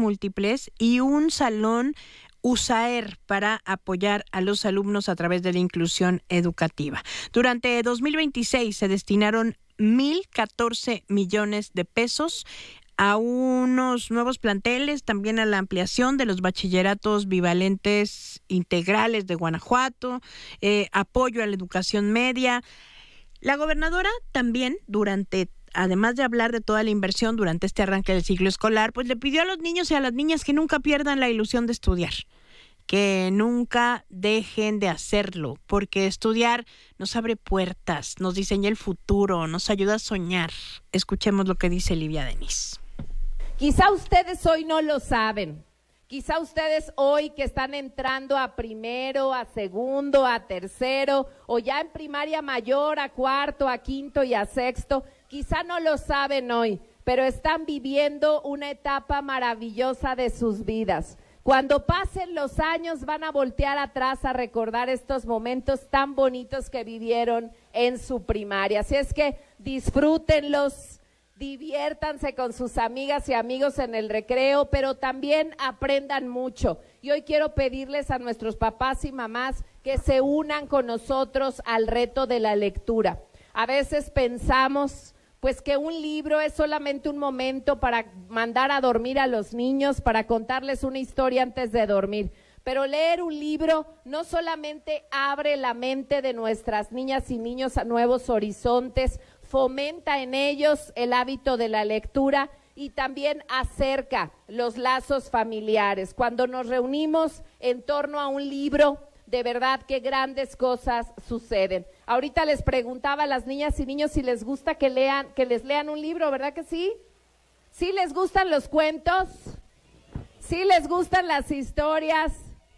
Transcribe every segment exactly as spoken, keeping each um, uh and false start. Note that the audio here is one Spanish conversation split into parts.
múltiples y un salón USAER para apoyar a los alumnos a través de la inclusión educativa. Durante dos mil veintiséis se destinaron mil catorce millones de pesos a unos nuevos planteles, también a la ampliación de los bachilleratos bivalentes integrales de Guanajuato, eh, apoyo a la educación media. La gobernadora también, durante, además de hablar de toda la inversión durante este arranque del ciclo escolar, pues le pidió a los niños y a las niñas que nunca pierdan la ilusión de estudiar, que nunca dejen de hacerlo, porque estudiar nos abre puertas, nos diseña el futuro, nos ayuda a soñar. Escuchemos lo que dice Livia Denis. Quizá ustedes hoy no lo saben, quizá ustedes hoy que están entrando a primero, a segundo, a tercero, o ya en primaria mayor, a cuarto, a quinto y a sexto, quizá no lo saben hoy, pero están viviendo una etapa maravillosa de sus vidas. Cuando pasen los años van a voltear atrás a recordar estos momentos tan bonitos que vivieron en su primaria. Así es que disfrútenlos, diviértanse con sus amigas y amigos en el recreo, pero también aprendan mucho. Y hoy quiero pedirles a nuestros papás y mamás que se unan con nosotros al reto de la lectura. A veces pensamos pues que un libro es solamente un momento para mandar a dormir a los niños, para contarles una historia antes de dormir. Pero leer un libro no solamente abre la mente de nuestras niñas y niños a nuevos horizontes, fomenta en ellos el hábito de la lectura y también acerca los lazos familiares. Cuando nos reunimos en torno a un libro, de verdad que grandes cosas suceden. Ahorita les preguntaba a las niñas y niños si les gusta que lean, que les lean un libro, ¿verdad que sí? ¿Sí les gustan los cuentos? ¿Sí les gustan las historias?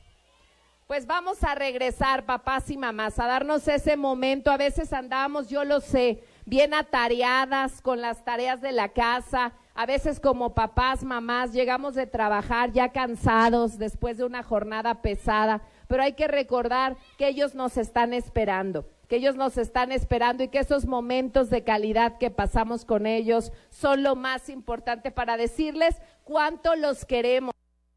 Pues vamos a regresar, papás y mamás, a darnos ese momento. A veces andábamos, yo lo sé, bien atareadas con las tareas de la casa. A veces como papás, mamás, llegamos de trabajar ya cansados después de una jornada pesada, pero hay que recordar que ellos nos están esperando, que ellos nos están esperando y que esos momentos de calidad que pasamos con ellos son lo más importante para decirles cuánto los queremos.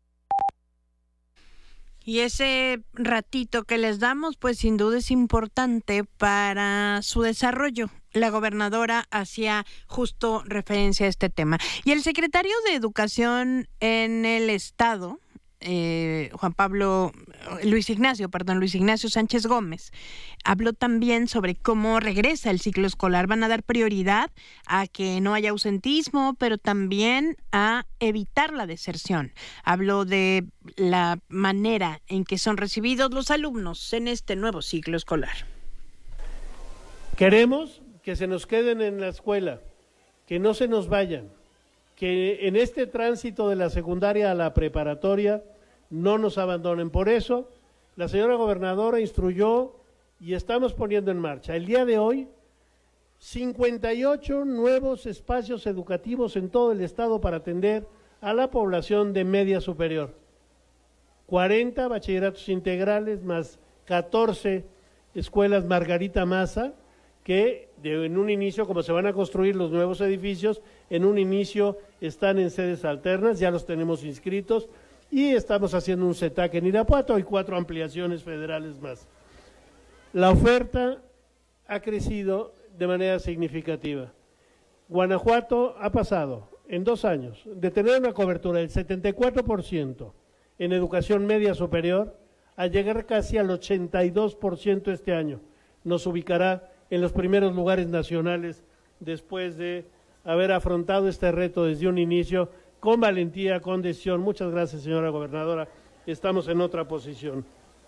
Y ese ratito que les damos, pues sin duda es importante para su desarrollo. La gobernadora hacía justo referencia a este tema. Y el secretario de Educación en el Estado, eh, Juan Pablo, Luis Ignacio, perdón, Luis Ignacio Sánchez Gómez, habló también sobre cómo regresa el ciclo escolar. Van a dar prioridad a que no haya ausentismo, pero también a evitar la deserción. Habló de la manera en que son recibidos los alumnos en este nuevo ciclo escolar. Queremos que se nos queden en la escuela, que no se nos vayan, que en este tránsito de la secundaria a la preparatoria no nos abandonen. Por eso, la señora gobernadora instruyó y estamos poniendo en marcha el día de hoy cincuenta y ocho nuevos espacios educativos en todo el estado para atender a la población de media superior. cuarenta bachilleratos integrales más catorce escuelas Margarita Maza, que de, en un inicio, como se van a construir los nuevos edificios, en un inicio están en sedes alternas, ya los tenemos inscritos, y estamos haciendo un CETAC en Irapuato y cuatro ampliaciones federales más. La oferta ha crecido de manera significativa. Guanajuato ha pasado en dos años de tener una cobertura del setenta y cuatro por ciento en educación media superior a llegar casi al ochenta y dos por ciento este año. Nos ubicará en los primeros lugares nacionales después de haber afrontado este reto desde un inicio con valentía, con decisión. Muchas gracias, señora gobernadora. Estamos en otra posición.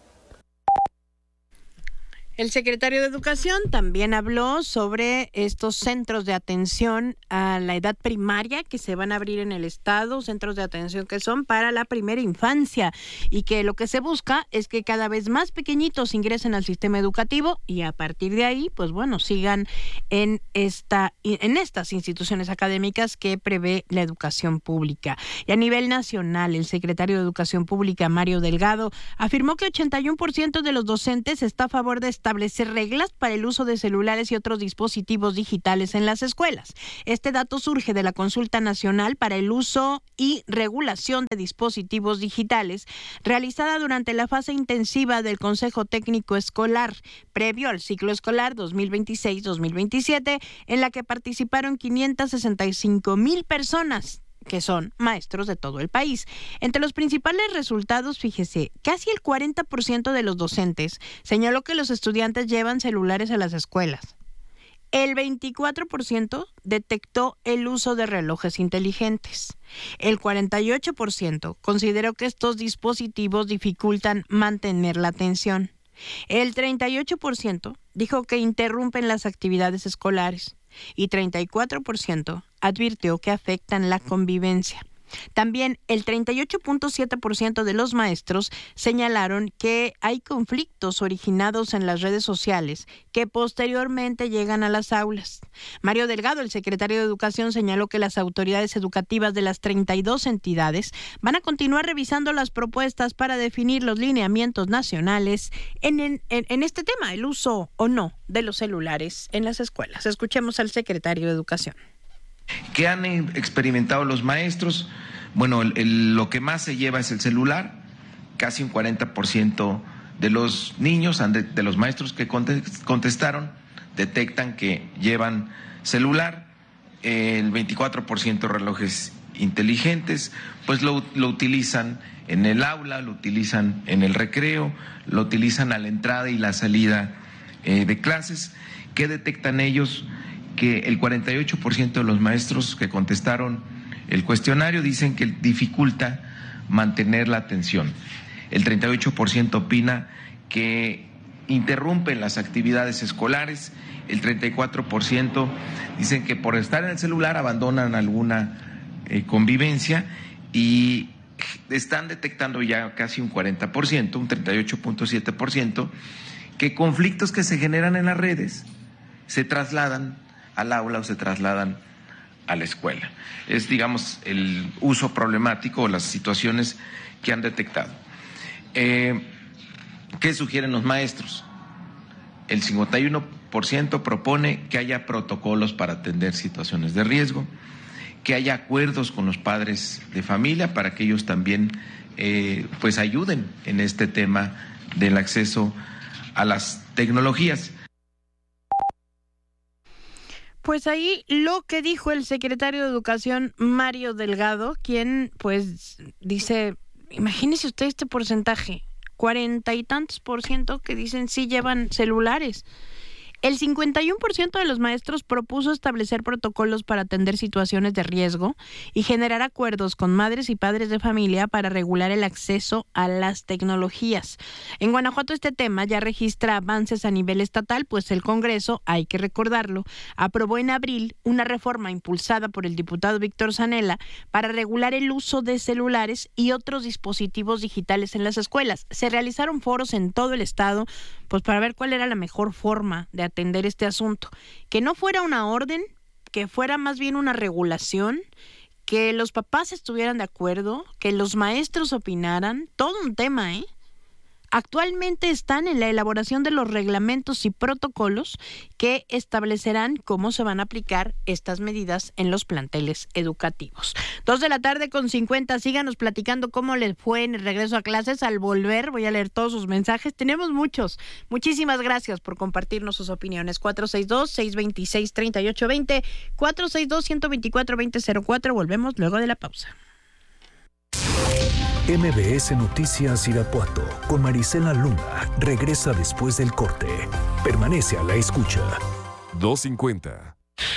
El secretario de Educación también habló sobre estos centros de atención a la edad primaria que se van a abrir en el estado, centros de atención que son para la primera infancia y que lo que se busca es que cada vez más pequeñitos ingresen al sistema educativo y a partir de ahí, pues bueno, sigan en esta en estas instituciones académicas que prevé la educación pública. Y a nivel nacional, el secretario de Educación Pública, Mario Delgado, afirmó que ochenta y uno por ciento de los docentes está a favor de esta establecer reglas para el uso de celulares y otros dispositivos digitales en las escuelas. Este dato surge de la Consulta Nacional para el Uso y Regulación de Dispositivos Digitales, realizada durante la fase intensiva del Consejo Técnico Escolar, previo al ciclo escolar dos mil veintiséis dos mil veintisiete, en la que participaron quinientas sesenta y cinco mil personas, que son maestros de todo el país. Entre los principales resultados, fíjese, casi el cuarenta por ciento de los docentes señaló que los estudiantes llevan celulares a las escuelas. El veinticuatro por ciento detectó el uso de relojes inteligentes. El cuarenta y ocho por ciento consideró que estos dispositivos dificultan mantener la atención. El treinta y ocho por ciento dijo que interrumpen las actividades escolares y treinta y cuatro por ciento advirtió que afectan la convivencia. También el treinta y ocho punto siete por ciento de los maestros señalaron que hay conflictos originados en las redes sociales que posteriormente llegan a las aulas. Mario Delgado, el secretario de Educación, señaló que las autoridades educativas de las treinta y dos entidades van a continuar revisando las propuestas para definir los lineamientos nacionales en, en, en este tema, el uso o no de los celulares en las escuelas. Escuchemos al secretario de Educación. ¿Qué han experimentado los maestros? Bueno, el, el, lo que más se lleva es el celular. Casi un cuarenta por ciento de los niños, de, de los maestros que contestaron, detectan que llevan celular. El veinticuatro por ciento relojes inteligentes, pues lo, lo utilizan en el aula, lo utilizan en el recreo, lo utilizan a la entrada y la salida eh, de clases. ¿Qué detectan ellos? Que el cuarenta y ocho por ciento de los maestros que contestaron el cuestionario dicen que dificulta mantener la atención. El treinta y ocho por ciento opina que interrumpen las actividades escolares. El treinta y cuatro por ciento dicen que por estar en el celular abandonan alguna eh, convivencia, y están detectando ya casi un cuarenta por ciento, un treinta y ocho punto siete por ciento, que conflictos que se generan en las redes se trasladan al aula o se trasladan a la escuela. Es, digamos, el uso problemático o las situaciones que han detectado. Eh, ¿Qué sugieren los maestros? El cincuenta y uno por ciento propone que haya protocolos para atender situaciones de riesgo, que haya acuerdos con los padres de familia para que ellos también eh, pues ayuden en este tema del acceso a las tecnologías. Pues ahí lo que dijo el secretario de Educación, Mario Delgado, quien pues dice, imagínese usted este porcentaje, cuarenta y tantos por ciento que dicen sí llevan celulares. El cincuenta y uno por ciento de los maestros propuso establecer protocolos para atender situaciones de riesgo y generar acuerdos con madres y padres de familia para regular el acceso a las tecnologías. En Guanajuato este tema ya registra avances a nivel estatal, pues el Congreso, hay que recordarlo, aprobó en abril una reforma impulsada por el diputado Víctor Zanella para regular el uso de celulares y otros dispositivos digitales en las escuelas. Se realizaron foros en todo el estado, pues para ver cuál era la mejor forma de atender este asunto, que no fuera una orden, que fuera más bien una regulación, que los papás estuvieran de acuerdo, que los maestros opinaran, todo un tema, ¿eh? Actualmente están en la elaboración de los reglamentos y protocolos que establecerán cómo se van a aplicar estas medidas en los planteles educativos. Dos de la tarde con cincuenta, síganos platicando cómo les fue en el regreso a clases. Al volver voy a leer todos sus mensajes, tenemos muchos. Muchísimas gracias por compartirnos sus opiniones. cuatro seis dos, seis dos seis, tres ocho dos cero, cuatro seis dos, uno dos cuatro, dos cero cero cuatro. Volvemos luego de la pausa. M B S Noticias Irapuato con Marisela Luna regresa después del corte. Permanece a la escucha. dos cincuenta.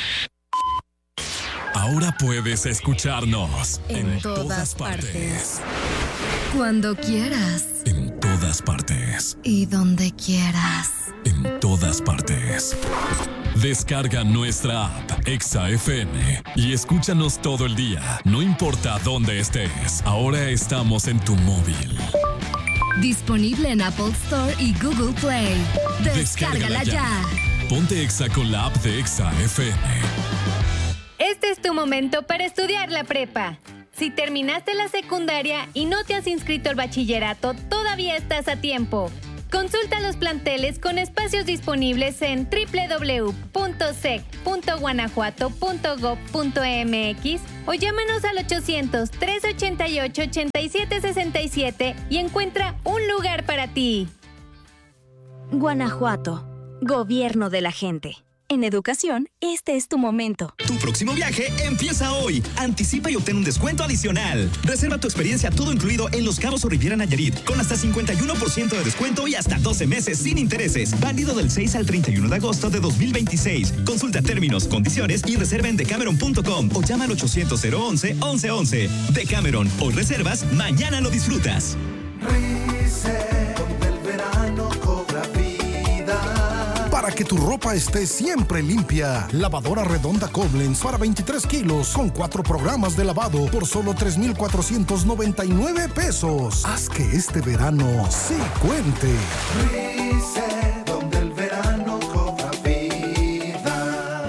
Ahora puedes escucharnos en, en todas, todas partes. partes. Cuando quieras. En todas partes. Y donde quieras. En todas partes. Descarga nuestra app Exa F M y escúchanos todo el día, no importa dónde estés. Ahora estamos en tu móvil. Disponible en Apple Store y Google Play. Descárgala, Descárgala ya. ya. Ponte Exa con la app de Exa F M. Este es tu momento para estudiar la prepa. Si terminaste la secundaria y no te has inscrito al bachillerato, todavía estás a tiempo. Consulta los planteles con espacios disponibles en doble u doble u doble u punto sec punto guanajuato punto gob punto mx o llámanos al ochocientos, trescientos ochenta y ocho, ochenta y siete sesenta y siete y encuentra un lugar para ti. Guanajuato, gobierno de la gente. En educación, este es tu momento. Tu próximo viaje empieza hoy. Anticipa y obtén un descuento adicional. Reserva tu experiencia todo incluido en Los Cabos o Riviera Nayarit con hasta cincuenta y uno por ciento de descuento y hasta doce meses sin intereses. Válido del seis al treinta y uno de agosto de dos mil veintiséis. Consulta términos, condiciones y reserva en decameron punto com o llama al ochocientos, cero once, once once. Decameron, hoy reservas, mañana lo disfrutas. Rice, donde el verano cobra vida. Para que tu ropa esté siempre limpia, lavadora redonda Koblenz para veintitrés kilos con cuatro programas de lavado por solo tres mil cuatrocientos noventa y nueve pesos. Haz que este verano sí cuente. Rice, donde el verano cobra vida.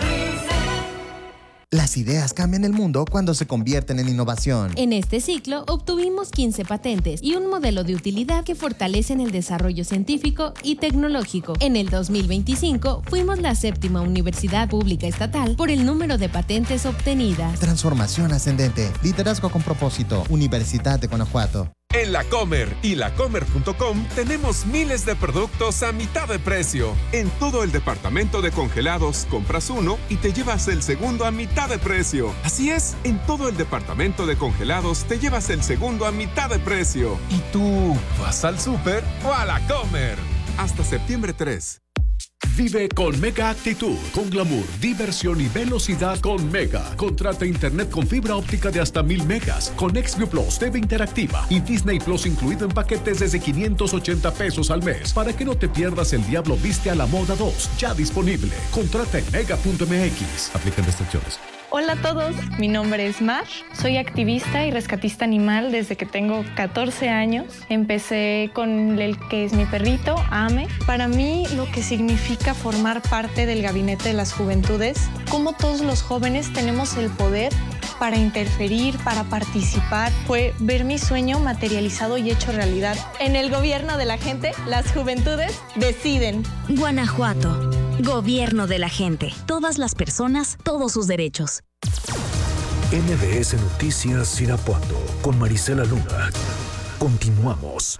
Las ideas cambian el mundo cuando se convierten en innovación. En este ciclo obtuvimos quince patentes y un modelo de utilidad que fortalecen el desarrollo científico y tecnológico. En el dos mil veinticinco fuimos la séptima universidad pública estatal por el número de patentes obtenidas. Transformación ascendente, liderazgo con propósito, Universidad de Guanajuato. En La Comer y lacomer punto com tenemos miles de productos a mitad de precio. En todo el departamento de congelados compras uno y te llevas el segundo a mitad de precio. Así es, en todo el departamento de congelados te llevas el segundo a mitad de precio. ¿Y tú vas al súper o a La Comer? Hasta septiembre tres. Vive con Mega Actitud, con glamour, diversión y velocidad con Mega. Contrata internet con fibra óptica de hasta mil megas, con Xview Plus, T V interactiva y Disney Plus incluido en paquetes desde quinientos ochenta pesos al mes. Para que no te pierdas El Diablo Viste a la Moda dos, ya disponible. Contrata en mega punto m x. Aplican restricciones. Hola a todos, mi nombre es Mar, soy activista y rescatista animal desde que tengo catorce años. Empecé con el que es mi perrito, Ame. Para mí lo que significa formar parte del Gabinete de las Juventudes, como todos los jóvenes tenemos el poder para interferir, para participar, fue ver mi sueño materializado y hecho realidad. En el gobierno de la gente, las juventudes deciden. Guanajuato, gobierno de la gente. Todas las personas, todos sus derechos. N B S Noticias Irapuato con Marisela Luna. Continuamos.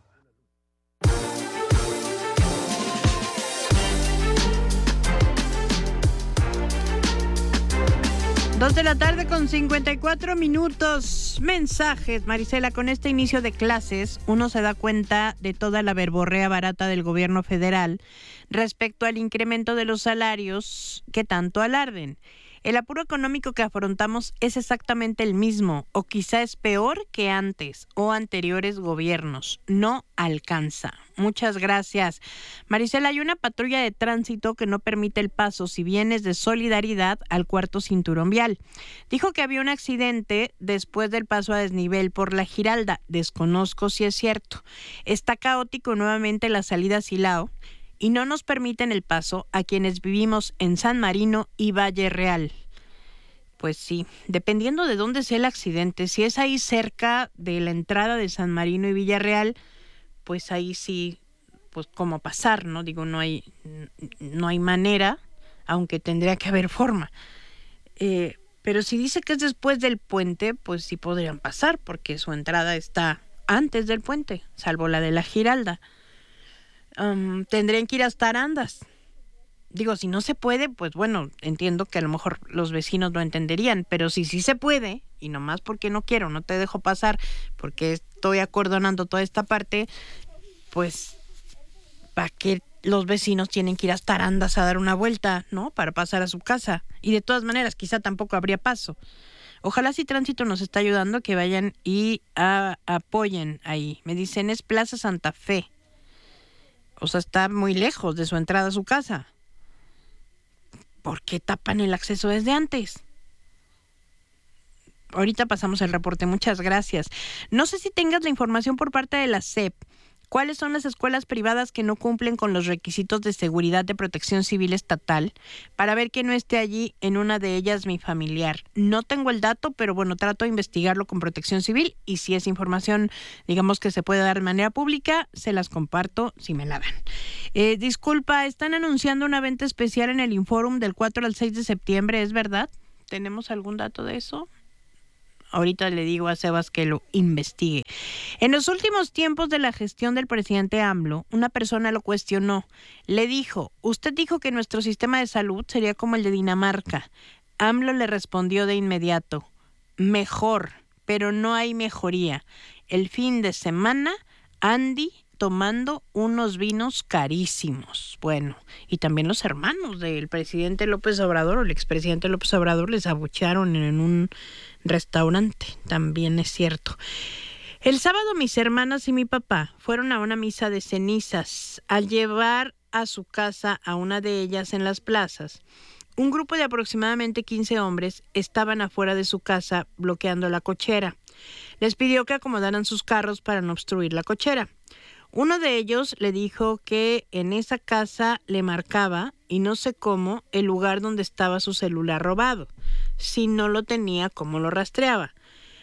Dos de la tarde con cincuenta y cuatro minutos. Mensajes, Marisela. Con este inicio de clases, uno se da cuenta de toda la verborrea barata del gobierno federal respecto al incremento de los salarios que tanto alarden. El apuro económico que afrontamos es exactamente el mismo, o quizá es peor que antes o anteriores gobiernos. No alcanza. Muchas gracias. Marisela, hay una patrulla de tránsito que no permite el paso si vienes de Solidaridad al cuarto cinturón vial. Dijo que había un accidente después del paso a desnivel por la Giralda. Desconozco si es cierto. Está caótico nuevamente la salida a Silao y no nos permiten el paso a quienes vivimos en San Marino y Valle Real. Pues sí, dependiendo de dónde sea el accidente, si es ahí cerca de la entrada de San Marino y Villarreal, pues ahí sí, pues cómo pasar, ¿no? Digo, no hay, no hay manera, aunque tendría que haber forma. Eh, pero si dice que es después del puente, pues sí podrían pasar, porque su entrada está antes del puente, salvo la de la Giralda. Um, tendrían que ir hasta Arandas. Digo, si no se puede, pues bueno, entiendo que a lo mejor los vecinos lo entenderían, pero si sí se puede, y nomás porque no quiero, no te dejo pasar, porque estoy acordonando toda esta parte, pues, ¿para qué los vecinos tienen que ir hasta Arandas a dar una vuelta, ¿no? Para pasar a su casa. Y de todas maneras, quizá tampoco habría paso. Ojalá si Tránsito nos está ayudando, que vayan y a, apoyen ahí. Me dicen, es Plaza Santa Fe. O sea, está muy lejos de su entrada a su casa. ¿Por qué tapan el acceso desde antes? Ahorita pasamos el reporte, muchas gracias. No sé si tengas la información por parte de la S E P. ¿Cuáles son las escuelas privadas que no cumplen con los requisitos de seguridad de protección civil estatal? Para ver que no esté allí en una de ellas mi familiar. No tengo el dato, pero bueno, trato de investigarlo con protección civil y si es información, digamos, que se puede dar de manera pública, se las comparto si me la dan. Eh, disculpa, están anunciando una venta especial en el Inforum del cuatro al seis de septiembre, ¿es verdad? ¿Tenemos algún dato de eso? Ahorita le digo a Sebas que lo investigue. En los últimos tiempos de la gestión del presidente AMLO, una persona lo cuestionó. Le dijo, usted dijo que nuestro sistema de salud sería como el de Dinamarca. AMLO le respondió de inmediato, mejor, pero no hay mejoría. El fin de semana, Andy tomando unos vinos carísimos. Bueno, y también los hermanos del presidente López Obrador o el expresidente López Obrador les abuchearon en un restaurante, también es cierto. El sábado mis hermanas y mi papá fueron a una misa de cenizas. Al llevar a su casa a una de ellas en las plazas, un grupo de aproximadamente quince hombres estaban afuera de su casa bloqueando la cochera. Les pidió que acomodaran sus carros para no obstruir la cochera. Uno de ellos le dijo que en esa casa le marcaba, y no sé cómo, el lugar donde estaba su celular robado. Si no lo tenía, ¿cómo lo rastreaba?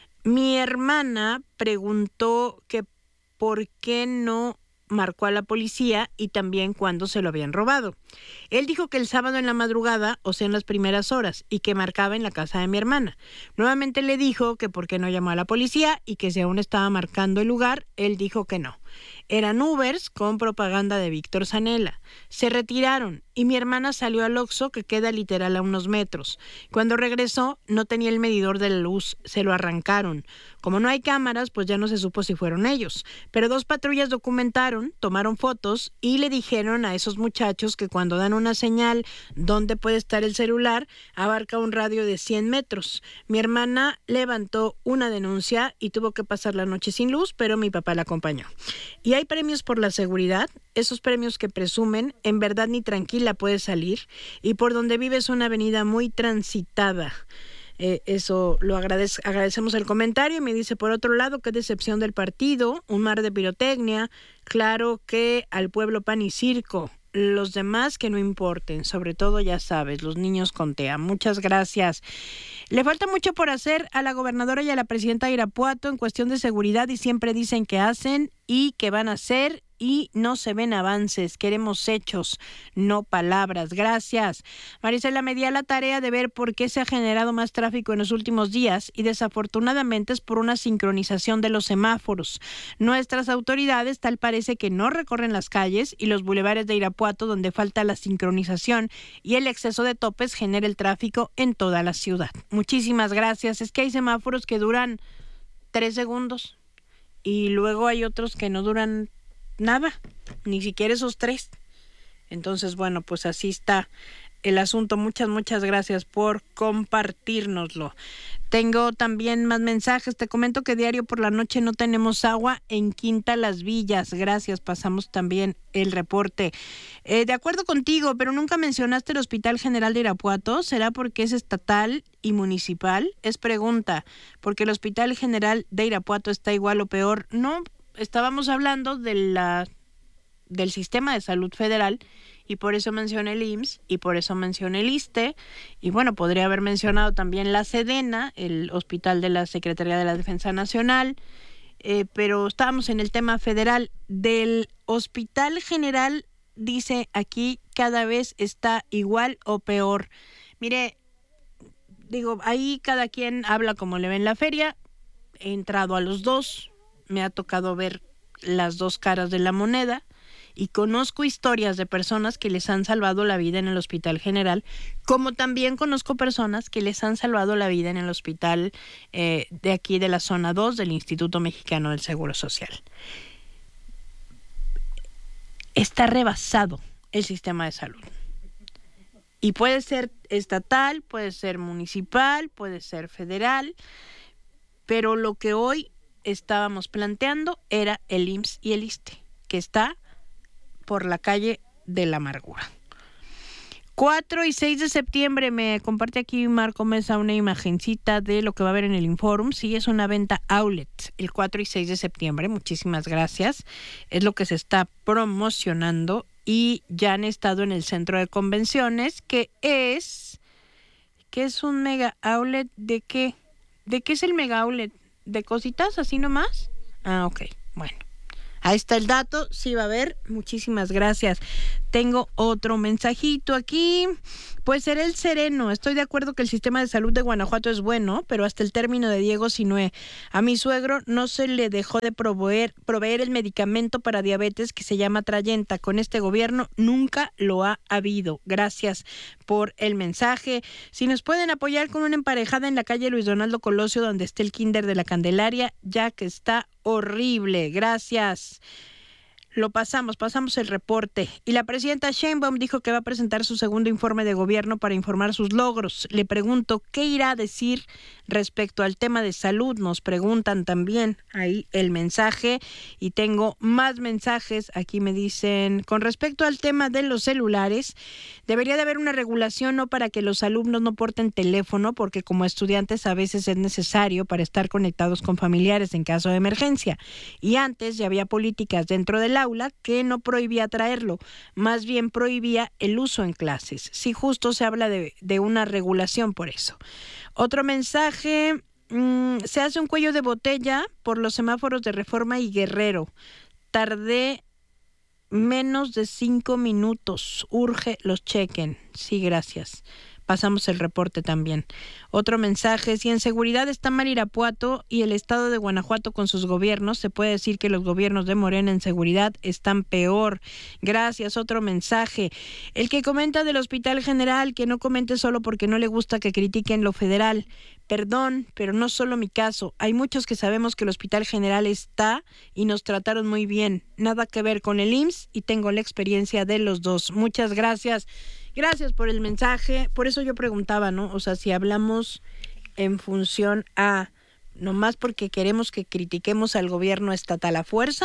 Mi hermana preguntó que por qué no marcó a la policía y también cuándo se lo habían robado. Él dijo que el sábado en la madrugada, o sea en las primeras horas, y que marcaba en la casa de mi hermana. Nuevamente le dijo que por qué no llamó a la policía y que si aún estaba marcando el lugar, él dijo que no. Eran Ubers con propaganda de Víctor Zanella. Se retiraron y mi hermana salió al Oxxo, que queda literal a unos metros. Cuando regresó, no tenía el medidor de la luz, se lo arrancaron. Como no hay cámaras, pues ya no se supo si fueron ellos. Pero dos patrullas documentaron, tomaron fotos y le dijeron a esos muchachos que cuando dan una señal donde puede estar el celular, abarca un radio de cien metros. Mi hermana levantó una denuncia y tuvo que pasar la noche sin luz, pero mi papá la acompañó. Y hay premios por la seguridad, esos premios que presumen, en verdad ni tranquila puedes salir, y por donde vives una avenida muy transitada. Eh, eso lo agradece, agradecemos el comentario. Y me dice, por otro lado, qué decepción del partido, un mar de pirotecnia, claro que al pueblo pan y circo. Los demás que no importen, sobre todo ya sabes, los niños con TEA. Muchas gracias. Le falta mucho por hacer a la gobernadora y a la presidenta de Irapuato en cuestión de seguridad y siempre dicen que hacen y que van a hacer y no se ven avances. Queremos hechos, no palabras. Gracias. Marisela, me di a la tarea de ver por qué se ha generado más tráfico en los últimos días y desafortunadamente es por una sincronización de los semáforos. Nuestras autoridades tal parece que no recorren las calles y los bulevares de Irapuato donde falta la sincronización y el exceso de topes genera el tráfico en toda la ciudad. Muchísimas gracias. Es que hay semáforos que duran tres segundos y luego hay otros que no duran nada, ni siquiera esos tres. Entonces, bueno, pues así está el asunto. Muchas, muchas gracias por compartírnoslo. Tengo también más mensajes. Te comento que diario por la noche no tenemos agua en Quinta Las Villas. Gracias, pasamos también el reporte. Eh, de acuerdo contigo, pero nunca mencionaste el Hospital General de Irapuato. ¿Será porque es estatal y municipal? Es pregunta, porque el Hospital General de Irapuato está igual o peor. No, estábamos hablando de la, del sistema de salud federal y por eso mencioné el I M S S y por eso mencioné el ISSSTE y bueno, podría haber mencionado también la SEDENA, el hospital de la Secretaría de la Defensa Nacional, eh, pero estábamos en el tema federal. Del Hospital General, dice aquí, cada vez está igual o peor. Mire, digo, ahí cada quien habla como le ve en la feria. He entrado a los dos, me ha tocado ver las dos caras de la moneda y conozco historias de personas que les han salvado la vida en el Hospital General, como también conozco personas que les han salvado la vida en el hospital eh, de aquí de la zona dos del Instituto Mexicano del Seguro Social. Está rebasado el sistema de salud. Y puede ser estatal, puede ser municipal, puede ser federal, pero lo que hoy estábamos planteando era el I M S S y el ISSSTE, que está por la calle de la amargura. cuatro y seis de septiembre, me comparte aquí Marco Mesa una imagencita de lo que va a haber en el Inforum. Sí, es una venta outlet, el cuatro y seis de septiembre, muchísimas gracias. Es lo que se está promocionando y ya han estado en el centro de convenciones, que es, que es un mega outlet de qué, ¿de qué es el mega outlet? ¿De cositas así nomás? Ah, ok, bueno. Ahí está el dato, sí va a haber, muchísimas gracias. Tengo otro mensajito aquí. Pues será el sereno. Estoy de acuerdo que el sistema de salud de Guanajuato es bueno, pero hasta el término de Diego Sinué. A mi suegro no se le dejó de proveer, proveer el medicamento para diabetes que se llama Trayenta. Con este gobierno nunca lo ha habido. Gracias por el mensaje. Si nos pueden apoyar con una emparejada en la calle Luis Donaldo Colosio, donde esté el Kinder de la Candelaria, ya que está horrible. Gracias. Lo pasamos, pasamos el reporte. Y la presidenta Sheinbaum dijo que va a presentar su segundo informe de gobierno para informar sus logros. Le pregunto, ¿qué irá a decir respecto al tema de salud? Nos preguntan también ahí el mensaje. Y tengo más mensajes. Aquí me dicen, con respecto al tema de los celulares, debería de haber una regulación, no para que los alumnos no porten teléfono, porque como estudiantes a veces es necesario para estar conectados con familiares en caso de emergencia. Y antes ya había políticas dentro del aula que no prohibía traerlo, más bien prohibía el uso en clases. Sí, justo se habla de, de una regulación por eso. Otro mensaje, mmm, se hace un cuello de botella por los semáforos de Reforma y Guerrero. Tardé menos de cinco minutos. Urge los chequen. Sí, gracias. Pasamos el reporte también. Otro mensaje, si en seguridad está mal Irapuato y el estado de Guanajuato con sus gobiernos, se puede decir que los gobiernos de Morena en seguridad están peor. Gracias. Otro mensaje, el que comenta del Hospital General, que no comente solo porque no le gusta que critiquen lo federal. Perdón, pero no solo mi caso. Hay muchos que sabemos que el Hospital General está y nos trataron muy bien. Nada que ver con el I M S S y tengo la experiencia de los dos. Muchas gracias. Gracias por el mensaje. Por eso yo preguntaba, ¿no? O sea, si hablamos en función a nomás porque queremos que critiquemos al gobierno estatal a fuerza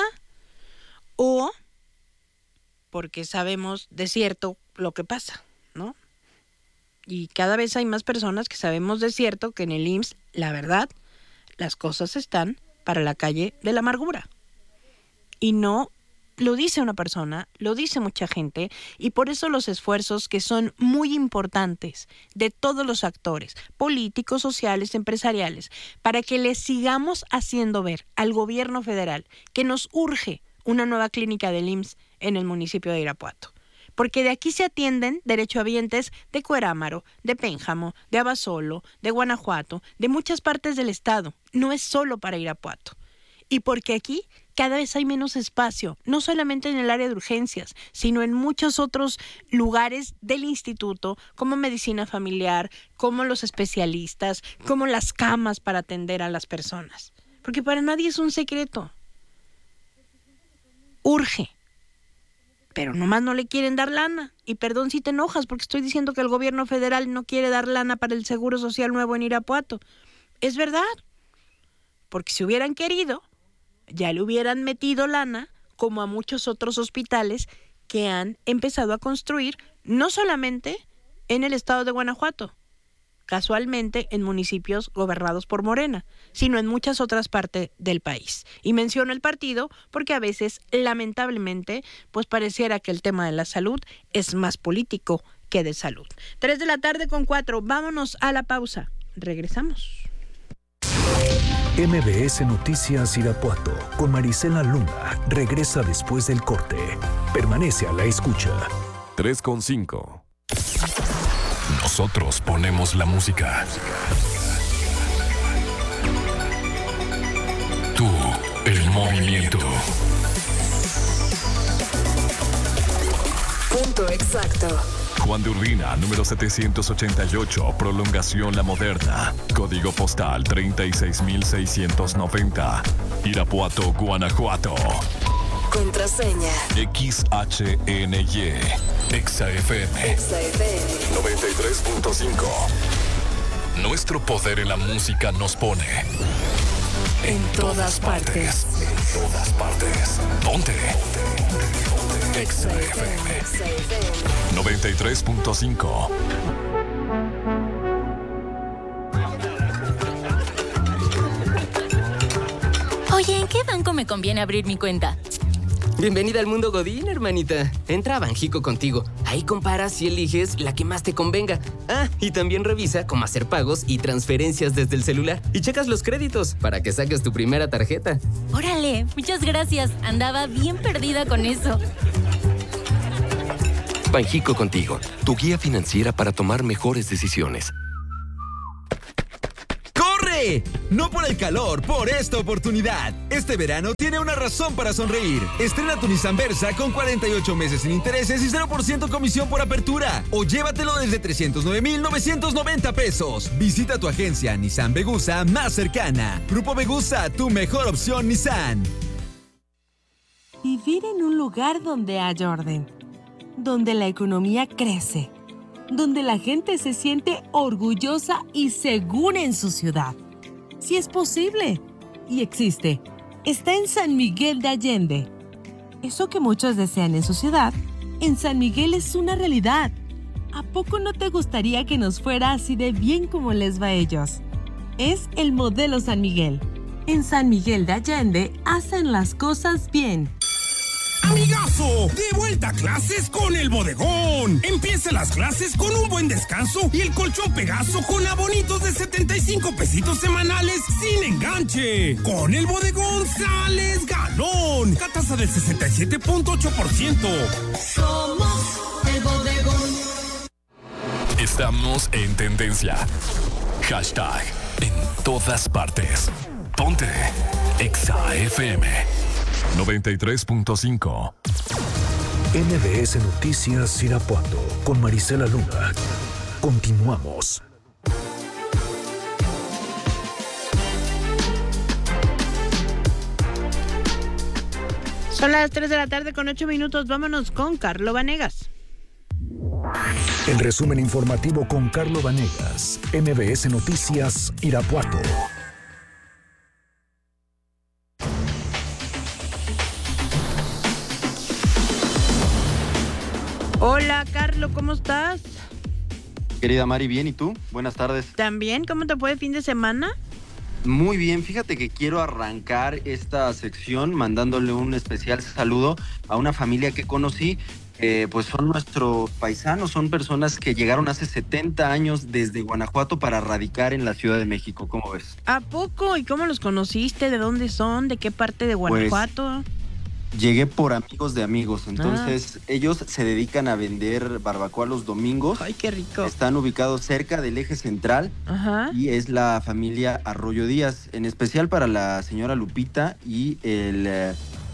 o porque sabemos de cierto lo que pasa, ¿no? Y cada vez hay más personas que sabemos de cierto que en el I M S S, la verdad, las cosas están para la calle de la amargura. Y no lo dice una persona, lo dice mucha gente, y por eso los esfuerzos que son muy importantes de todos los actores, políticos, sociales, empresariales, para que le sigamos haciendo ver al gobierno federal que nos urge una nueva clínica del I M S S en el municipio de Irapuato. Porque de aquí se atienden derechohabientes de Cuerámaro, de Pénjamo, de Abasolo, de Guanajuato, de muchas partes del estado. No es solo para Irapuato. Y porque aquí cada vez hay menos espacio, no solamente en el área de urgencias, sino en muchos otros lugares del instituto, como medicina familiar, como los especialistas, como las camas para atender a las personas. Porque para nadie es un secreto. Urge. Pero nomás no le quieren dar lana. Y perdón si te enojas, porque estoy diciendo que el gobierno federal no quiere dar lana para el Seguro Social nuevo en Irapuato. Es verdad. Porque si hubieran querido, ya le hubieran metido lana, como a muchos otros hospitales que han empezado a construir, no solamente en el estado de Guanajuato, casualmente en municipios gobernados por Morena, sino en muchas otras partes del país. Y menciono el partido porque a veces, lamentablemente, pues pareciera que el tema de la salud es más político que de salud. Tres de la tarde con cuatro, vámonos a la pausa. Regresamos. M B S Noticias Irapuato con Marisela Luna regresa después del corte. Permanece a la escucha. tres con cinco. Nosotros ponemos la música. Tú, el movimiento. Punto exacto. Juan de Urbina, número setecientos ochenta y ocho, Prolongación La Moderna. Código postal treinta y seis mil seiscientos noventa. Irapuato, Guanajuato. Contraseña. X H N Y. Exa F M. Exa F M. noventa y tres punto cinco. Nuestro poder en la música nos pone En todas partes. En todas partes. Ponte. Exa F M noventa y tres punto cinco. Oye, ¿en qué banco me conviene abrir mi cuenta? Bienvenida al mundo Godín, hermanita. Entra a Banjico Contigo. Ahí comparas y eliges la que más te convenga. Ah, y también revisa cómo hacer pagos y transferencias desde el celular. Y checas los créditos para que saques tu primera tarjeta. Órale, muchas gracias. Andaba bien perdida con eso. Banjico Contigo, tu guía financiera para tomar mejores decisiones. ¡Corre! No por el calor, por esta oportunidad. Este verano tiene una razón para sonreír. Estrena tu Nissan Versa con cuarenta y ocho meses sin intereses y cero por ciento comisión por apertura. O llévatelo desde trescientos nueve mil novecientos noventa pesos. Visita tu agencia Nissan Vegusa más cercana. Grupo Vegusa, tu mejor opción Nissan. Vivir en un lugar donde haya orden, donde la economía crece, donde la gente se siente orgullosa y segura en su ciudad. Sí es posible y existe. Está en San Miguel de Allende. Eso que muchos desean en su ciudad, en San Miguel es una realidad. ¿A poco no te gustaría que nos fuera así de bien como les va a ellos? Es el modelo San Miguel. En San Miguel de Allende hacen las cosas bien. ¡Amigazo! ¡De vuelta a clases con el Bodegón! Empieza las clases con un buen descanso y el colchón Pegaso con abonitos de setenta y cinco pesitos semanales sin enganche. Con el Bodegón sales ganón. Catasa del sesenta y siete punto ocho por ciento. Somos el Bodegón. Estamos en tendencia. Hashtag en todas partes. Ponte Exa F M noventa y tres punto cinco. M B S Noticias Irapuato con Marisela Luna. Continuamos. Son las tres de la tarde con ocho minutos. Vámonos con Carlo Vanegas. El resumen informativo con Carlo Vanegas. M B S Noticias Irapuato. Hola, Carlo, ¿cómo estás? Querida Mari, bien, ¿y tú? Buenas tardes. ¿También? ¿Cómo te fue el fin de semana? Muy bien, fíjate que quiero arrancar esta sección mandándole un especial saludo a una familia que conocí. Eh, pues son nuestros paisanos, son personas que llegaron hace setenta años desde Guanajuato para radicar en la Ciudad de México. ¿Cómo ves? ¿A poco? ¿Y cómo los conociste? ¿De dónde son? ¿De qué parte de Guanajuato? Pues, llegué por amigos de amigos, entonces ah. ellos se dedican a vender barbacoa los domingos. ¡Ay, qué rico! Están ubicados cerca del eje central. Ajá. Y es la familia Arroyo Díaz, en especial para la señora Lupita y el eh,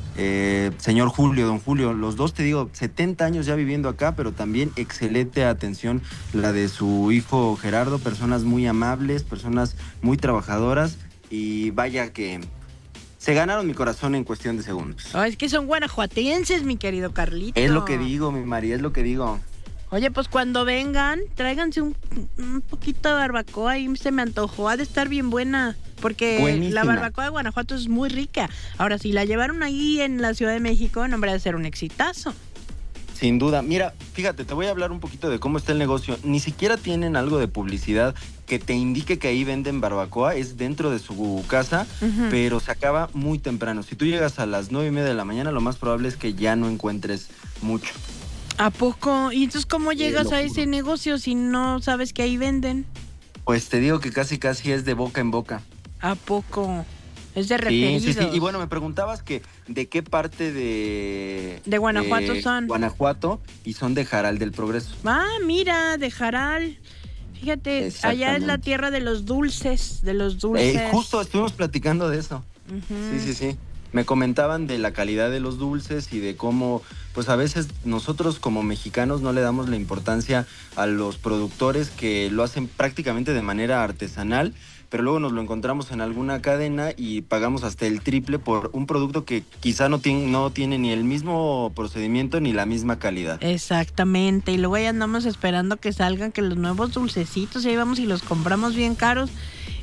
eh, señor Julio, don Julio. Los dos, te digo, setenta años ya viviendo acá, pero también excelente atención la de su hijo Gerardo, personas muy amables, personas muy trabajadoras y vaya que... se ganaron mi corazón en cuestión de segundos. Oh, es que son guanajuatenses, mi querido Carlito. Es lo que digo, mi María, es lo que digo. Oye, pues cuando vengan, tráiganse un, un poquito de barbacoa. Ahí se me antojó, ha de estar bien buena. Porque buenísima. La barbacoa de Guanajuato es muy rica. Ahora, si la llevaron ahí en la Ciudad de México, no, hombre, ha de ser un exitazo. Sin duda. Mira, fíjate, te voy a hablar un poquito de cómo está el negocio. Ni siquiera tienen algo de publicidad que te indique que ahí venden barbacoa. Es dentro de su casa, uh-huh. pero se acaba muy temprano. Si tú llegas a las nueve y media de la mañana, lo más probable es que ya no encuentres mucho. ¿A poco? ¿Y entonces cómo llegas sí, a ese negocio si no sabes que ahí venden? Pues te digo que casi casi es de boca en boca. ¿A poco? Es de referidos. Sí, sí, sí. Y bueno, me preguntabas que de qué parte de... De Guanajuato de son. Guanajuato, y son de Jaral del Progreso. Ah, mira, de Jaral. Fíjate, allá es la tierra de los dulces, de los dulces. Eh, justo estuvimos platicando de eso. Uh-huh. Sí, sí, sí. Me comentaban de la calidad de los dulces y de cómo, pues a veces nosotros como mexicanos no le damos la importancia a los productores que lo hacen prácticamente de manera artesanal, pero luego nos lo encontramos en alguna cadena y pagamos hasta el triple por un producto que quizá no tiene, no tiene ni el mismo procedimiento ni la misma calidad. Exactamente, y luego ya andamos esperando que salgan que los nuevos dulcecitos, y ahí vamos y los compramos bien caros.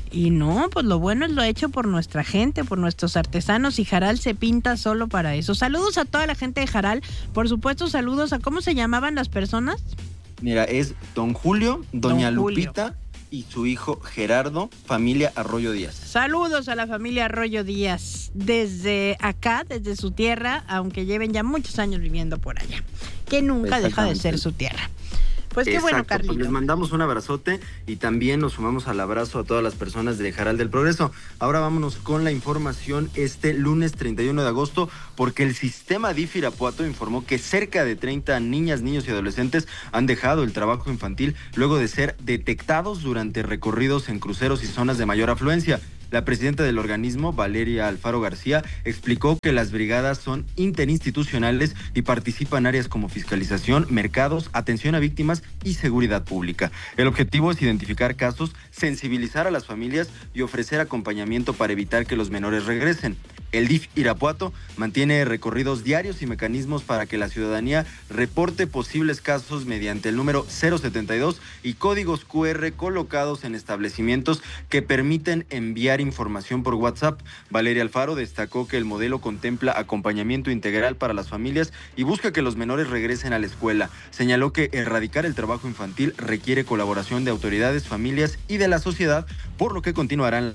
Y no, pues lo bueno es lo hecho por nuestra gente, por nuestros artesanos, y Jaral se pinta solo para eso. Saludos a toda la gente de Jaral, por supuesto, saludos a, ¿cómo se llamaban las personas? Mira, es don Julio, doña Don Julio. Lupita y su hijo Gerardo, familia Arroyo Díaz. Saludos a la familia Arroyo Díaz, desde acá, desde su tierra, aunque lleven ya muchos años viviendo por allá, que nunca deja de ser su tierra. Pues qué Exacto, bueno, Carlito. pues les mandamos un abrazote y también nos sumamos al abrazo a todas las personas de Jaral del Progreso. Ahora vámonos con la información este lunes treinta y uno de agosto, porque el sistema D I F Irapuato informó que cerca de treinta niñas, niños y adolescentes han dejado el trabajo infantil luego de ser detectados durante recorridos en cruceros y zonas de mayor afluencia. La presidenta del organismo, Valeria Alfaro García, explicó que las brigadas son interinstitucionales y participan áreas como fiscalización, mercados, atención a víctimas y seguridad pública. El objetivo es identificar casos, sensibilizar a las familias y ofrecer acompañamiento para evitar que los menores regresen. El D I F Irapuato mantiene recorridos diarios y mecanismos para que la ciudadanía reporte posibles casos mediante el número cero setenta y dos y códigos cu erre colocados en establecimientos que permiten enviar información por WhatsApp. Valeria Alfaro destacó que el modelo contempla acompañamiento integral para las familias y busca que los menores regresen a la escuela. Señaló que erradicar el trabajo infantil requiere colaboración de autoridades, familias y de la sociedad, por lo que continuarán.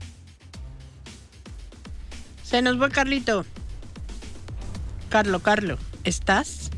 Se nos va Carlito. Carlo, Carlo, ¿estás?